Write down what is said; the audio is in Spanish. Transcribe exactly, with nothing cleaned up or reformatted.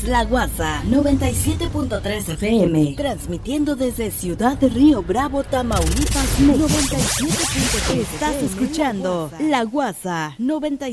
es La Guasa noventa y siete punto tres F M, transmitiendo desde Ciudad de Río Bravo, Tamaulipas, México. noventa y siete punto tres. Estás escuchando La Guasa noventa y siete.